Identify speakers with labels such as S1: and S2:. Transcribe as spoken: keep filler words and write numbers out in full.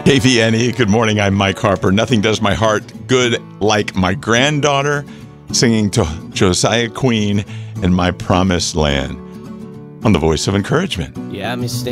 S1: K V N E, good morning. I'm Mike Harper. Nothing does my heart good like my granddaughter singing to Josiah Queen in My Promised Land on the Voice of Encouragement.
S2: Yeah, me